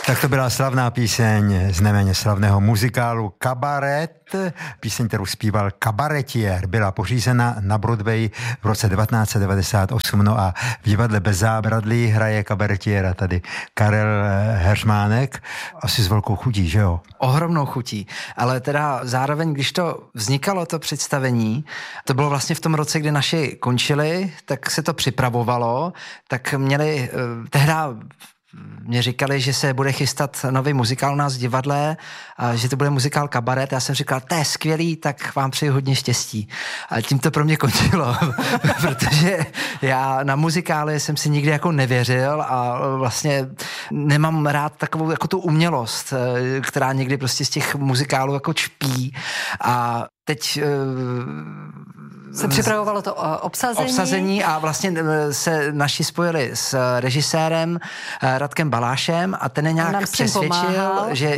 Tak to byla slavná píseň z neméně slavného muzikálu Kabaret. Píseň, kterou zpíval kabaretier, byla pořízena na Broadway v roce 1998. No a v divadle Bez zábradlí hraje kabaretiera tady Karel Heřmánek. Asi s velkou chutí, že jo? Ohromnou chutí, ale teda zároveň, když to vznikalo, to představení, to bylo vlastně v tom roce, kdy naši končili, tak se to připravovalo, tak měli tehda mě říkali, že se bude chystat nový muzikál u nás v divadle, a že to bude muzikál Kabaret. Já jsem říkal, to je skvělý, tak vám přeji hodně štěstí. A tím to pro mě končilo, protože já na muzikály jsem si nikdy jako nevěřil a vlastně nemám rád takovou jako tu umělost, která někdy prostě z těch muzikálů jako čpí. A teď se připravovalo to obsazení a vlastně se naši spojili s režisérem Radkem Balášem a ten je nějak přesvědčil, že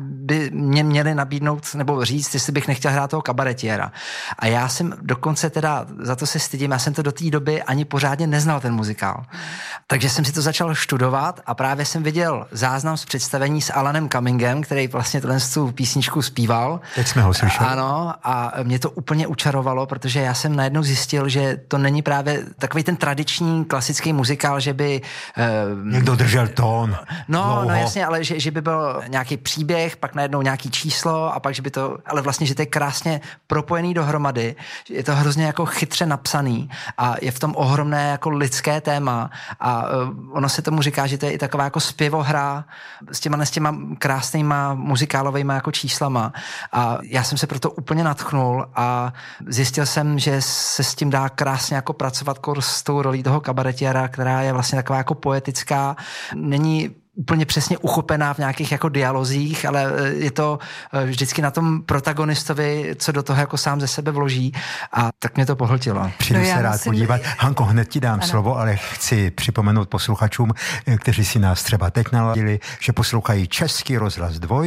by mě měli nabídnout nebo říct, jestli bych nechtěl hrát toho kabaretiera. A já jsem dokonce teda, za to se stydím, já jsem to do té doby ani pořádně neznal ten muzikál. Takže jsem si to začal studovat a právě jsem viděl záznam z představení s Alanem Cummingem, který vlastně tu písničku zpíval. Teď jsme ho slyšeli. Ano, a mě to úplně učarovalo, protože já jsem najednou zjistil, že to není právě takový ten tradiční klasický muzikál, že by někdo držel tón. No jasně, ale že by byl nějaký příběh, pak najednou nějaký číslo a pak, že by to, ale vlastně, že to je krásně propojený dohromady, je to hrozně jako chytře napsaný a je v tom ohromné jako lidské téma a ono se tomu říká, že to je i taková jako zpěvohra s těma krásnýma muzikálovejma jako číslama a já jsem se proto úplně nadchnul a zjistil jsem, že se s tím dá krásně jako pracovat s tou rolí toho kabaretiera, která je vlastně taková jako poetická, není úplně přesně uchopená v nějakých jako dialozích, ale je to vždycky na tom protagonistovi, co do toho jako sám ze sebe vloží a tak mě to pohltilo. Přijdu se rád podívat. Hanko, hned ti dám slovo, ale chci připomenout posluchačům, kteří si nás třeba teď naladili, že poslouchají Český rozhlas 2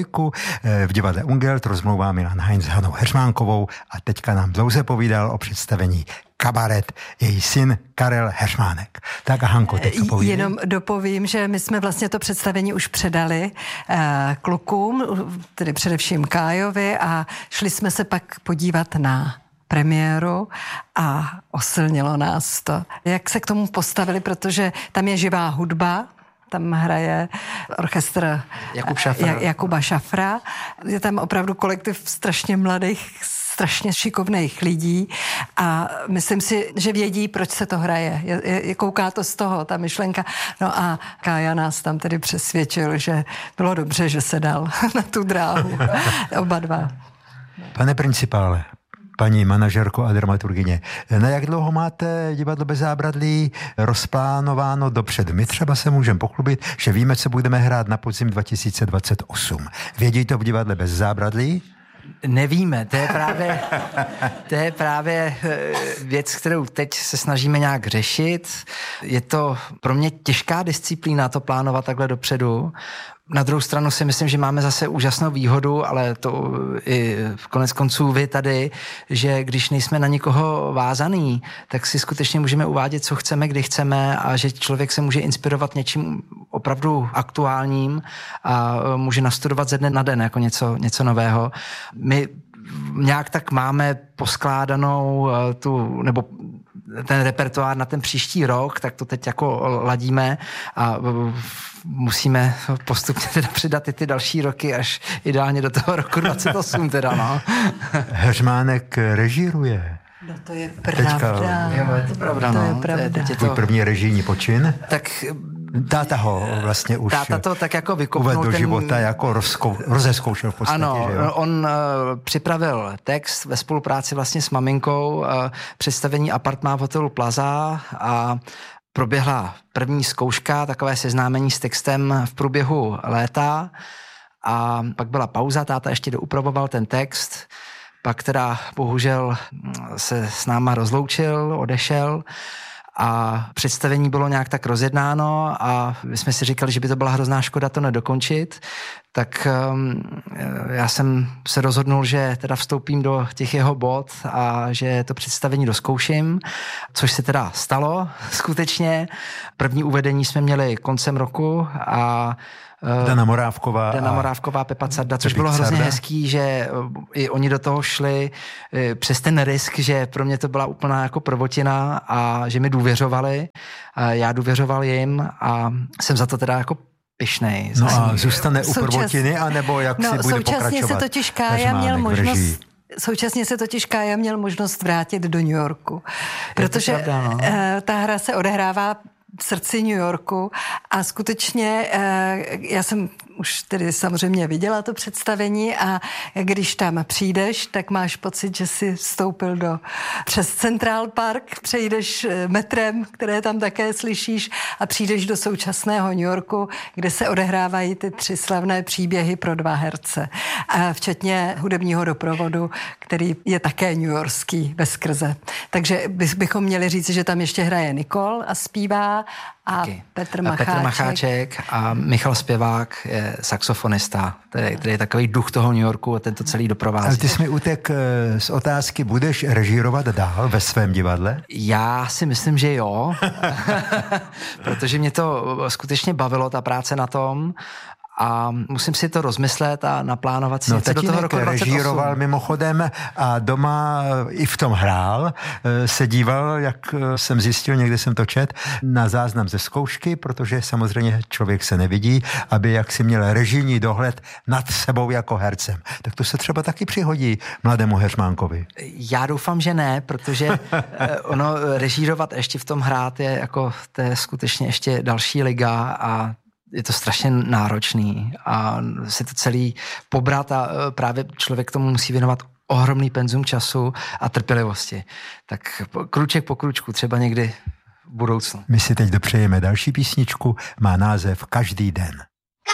v divadle Ungelt, rozmlouvá Milan Heinz s Hanou Heřmánkovou a teďka nám dlouze povídal o představení Kabaret, její syn Karel Heřmánek. Tak a Hanko, teď to povídej. Jenom dopovím, že my jsme vlastně to představení už předali klukům, tedy především Kájovi a šli jsme se pak podívat na premiéru a osilnilo nás to. Jak se k tomu postavili, protože tam je živá hudba, tam hraje orchestr Jakuba Šafra. Je tam opravdu kolektiv strašně mladých, strašně šikovných lidí a myslím si, že vědí, proč se to hraje. Kouká to z toho, ta myšlenka. No a Kája nás tam tedy přesvědčil, že bylo dobře, že se dal na tu dráhu. Oba dva. Pane principále, paní manažerko a dramaturgyně, na jak dlouho máte divadlo Bez zábradlí rozplánováno dopředu? My třeba se můžeme pochlubit, že víme, co budeme hrát na podzim 2028. Vědí to v divadle Bez zábradlí? Nevíme, to je právě věc, kterou teď se snažíme nějak řešit. Je to pro mě těžká disciplína to plánovat takhle dopředu. Na druhou stranu si myslím, že máme zase úžasnou výhodu, ale to i konec konců vy tady, že když nejsme na nikoho vázaný, tak si skutečně můžeme uvádět, co chceme, kdy chceme a že člověk se může inspirovat něčím opravdu aktuálním a může nastudovat ze dne na den jako něco nového. My nějak tak máme poskládanou nebo ten repertoár na ten příští rok, tak to teď jako ladíme a musíme postupně teda přidat i ty další roky, až ideálně do toho roku 28 teda, no. Heřmánek režíruje. No to je pravda. Je to pravda, no. To je pravda. Tvůj první režijní počin? Tak táta ho vlastně už táta to tak jako vykopnul uvedl do života, jako rozeskoušel v podstatě. Ano, že jo? On připravil text ve spolupráci vlastně s maminkou, představení Apartmán v hotelu Plaza a proběhla první zkouška, takové seznámení s textem v průběhu léta a pak byla pauza, táta ještě doupravoval ten text, pak teda bohužel se s náma rozloučil, odešel a představení bylo nějak tak rozjednáno a my jsme si říkali, že by to byla hrozná škoda to nedokončit, tak já jsem se rozhodnul, že teda vstoupím do těch jeho bod a že to představení doskouším, což se teda stalo skutečně. První uvedení jsme měli koncem roku a Dana Morávková, Pepa Carda, což bylo hrozně hezký, že i oni do toho šli přes ten risk, že pro mě to byla úplná jako prvotina a že mi důvěřovali. Já důvěřoval jim a jsem za to teda jako pyšnej. No a zůstane u prvotiny, anebo jak si bude pokračovat? Současně se totiž Kája měl možnost vrátit do New Yorku, protože pravda, no. Ta hra se odehrává v srdci New Yorku a skutečně já jsem už tedy samozřejmě viděla to představení a když tam přijdeš, tak máš pocit, že jsi vstoupil přes Central Park, přejdeš metrem, které tam také slyšíš a přijdeš do současného New Yorku, kde se odehrávají ty 3 slavné příběhy pro 2 herce. A včetně hudebního doprovodu, který je také newyorský veskrze. Takže bychom měli říct, že tam ještě hraje Nicole a zpívá a Petr Macháček a Michal Zpěvák je saxofonista, který je takový duch toho New Yorku a tento celý doprovází. Ale ty jsi mi utek z otázky, budeš režírovat dál ve svém divadle? Já si myslím, že jo, protože mě to skutečně bavilo, ta práce na tom. A musím si to rozmyslet a naplánovat si něco do toho roku 2028. Režíroval mimochodem a doma i v tom hrál. Se díval, jak jsem zjistil, někde jsem to čet, na záznam ze zkoušky, protože samozřejmě člověk se nevidí, aby jak si měl režijní dohled nad sebou jako hercem. Tak to se třeba taky přihodí mladému Heřmánkovi. Já doufám, že ne, protože ono režírovat ještě v tom hrát to je skutečně ještě další liga a je to strašně náročný a si to celý pobrat a právě člověk tomu musí věnovat ohromný penzum času a trpělivosti. Tak kruček po kručku, třeba někdy v budoucnu. My si teď dopřejeme další písničku, má název Každý den.